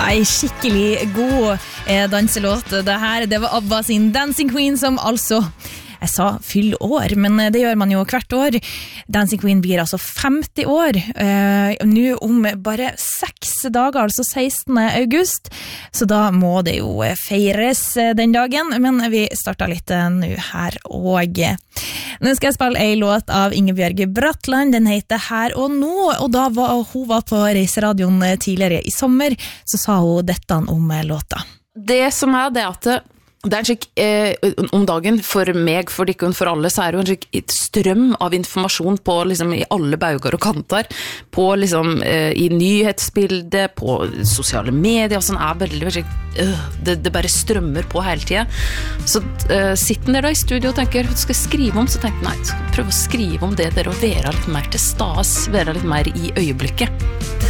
Ei skikkelig god danselåt. Det var ABBA sin Dancing Queen, som altså, jeg sa fyll år, men det gjør man jo hvert år. Dancing Queen blir altså 50 år, nå om bare 6 dager, altså 16. august, så da må det jo feires den dagen, men vi starter litt nå her også. Nå skal jeg spille en låt av Ingebjørg Bratland, den heter Her og Nå, og da hun var på Reiseradioen tidligere i sommer, så sa hun dette om låta. Det som det at det en slik, om dagen for meg, for ikke og for alle, så det jo en slik strøm av informasjon på liksom i alle bauger og kanter, på liksom i nyhetsbildet, på sosiale medier, og sånn veldig, det bare strømmer på hele tiden. Så sitter der da i studio og tenker, hva skal jeg skrive om? Så tenker jeg, nei, jeg skal prøve å skrive om det der, og være litt mer til stas, være litt mer i øyeblikket.